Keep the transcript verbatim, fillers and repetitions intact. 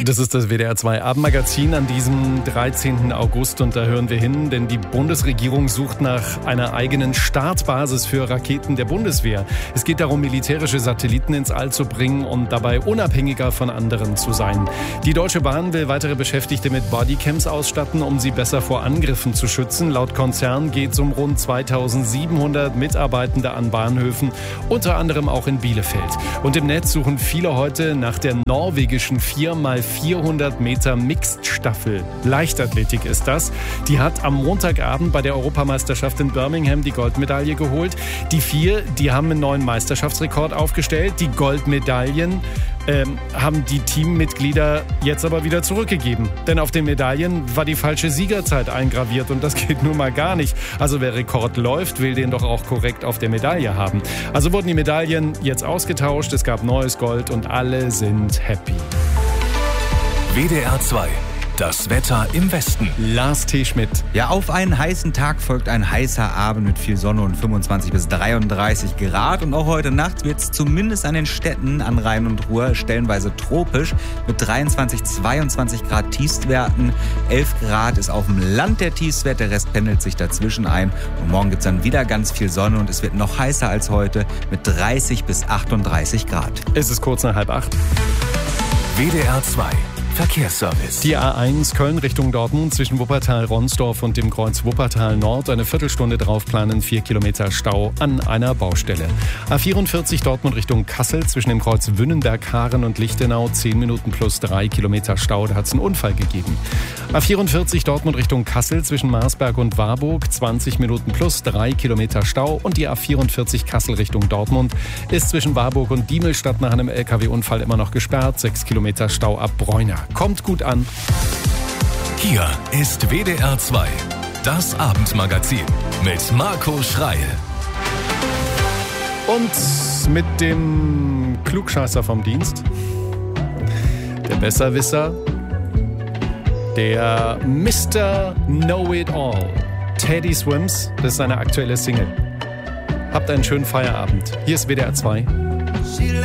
Das ist das W D R zwei Abendmagazin an diesem dreizehnten August und da hören wir hin, denn die Bundesregierung sucht nach einer eigenen Startbasis für Raketen der Bundeswehr. Es geht darum, militärische Satelliten ins All zu bringen und dabei unabhängiger von anderen zu sein. Die Deutsche Bahn will weitere Beschäftigte mit Bodycams ausstatten, um sie besser vor Angriffen zu schützen. Laut Konzern geht es um rund zweitausendsiebenhundert Mitarbeitende an Bahnhöfen, unter anderem auch in Bielefeld. Und im Netz suchen viele heute nach der norwegischen vier mal vierhundert Meter Mixed-Staffel. Leichtathletik ist das. Die hat am Montagabend bei der Europameisterschaft in Birmingham die Goldmedaille geholt. Die vier, die haben einen neuen Meisterschaftsrekord aufgestellt. Die Goldmedaillen ähm, haben die Teammitglieder jetzt aber wieder zurückgegeben. Denn auf den Medaillen war die falsche Siegerzeit eingraviert und das geht nun mal gar nicht. Also wer Rekord läuft, will den doch auch korrekt auf der Medaille haben. Also wurden die Medaillen jetzt ausgetauscht, es gab neues Gold und alle sind happy. W D R zwei. Das Wetter im Westen. Lars T. Schmidt. Ja, auf einen heißen Tag folgt ein heißer Abend mit viel Sonne und fünfundzwanzig bis dreiunddreißig Grad. Und auch heute Nacht wird es zumindest an den Städten an Rhein und Ruhr stellenweise tropisch mit dreiundzwanzig, zweiundzwanzig Grad Tiefstwerten. elf Grad ist auf dem Land der Tiefstwert, der Rest pendelt sich dazwischen ein. Und morgen gibt es dann wieder ganz viel Sonne und es wird noch heißer als heute mit dreißig bis achtunddreißig Grad. Es ist kurz nach halb acht. W D R zwei. Verkehrsservice. Die A eins Köln Richtung Dortmund zwischen Wuppertal-Ronsdorf und dem Kreuz Wuppertal Nord. Eine Viertelstunde drauf planen, vier Kilometer Stau an einer Baustelle. A vierundvierzig Dortmund Richtung Kassel zwischen dem Kreuz Wünnenberg-Haaren und Lichtenau. zehn Minuten plus drei Kilometer Stau. Da hat es einen Unfall gegeben. A vierundvierzig Dortmund Richtung Kassel zwischen Marsberg und Warburg. zwanzig Minuten plus drei Kilometer Stau. Und die A vierundvierzig Kassel Richtung Dortmund ist zwischen Warburg und Diemelstadt nach einem L K W-Unfall immer noch gesperrt. sechs Kilometer Stau ab Bräuner. Kommt gut an. Hier ist W D R zwei, das Abendmagazin mit Marco Schreil. Und mit dem Klugscheißer vom Dienst, der Besserwisser, der Mister Know-It-All, Teddy Swims, das ist seine aktuelle Single. Habt einen schönen Feierabend. Hier ist W D R zwei.